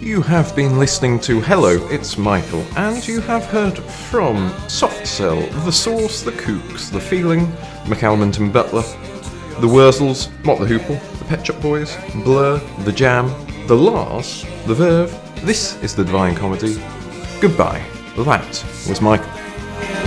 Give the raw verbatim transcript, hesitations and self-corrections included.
You have been listening to Hello, It's Michael, and you have heard from Soft Cell, The Source, The Kooks, The Feeling, McAlmont and Butler, The Wurzels, Mott the Hoople, The Pet Shop Boys, Blur, The Jam, The Lars, The Verve. This is The Divine Comedy. Goodbye. That was Michael.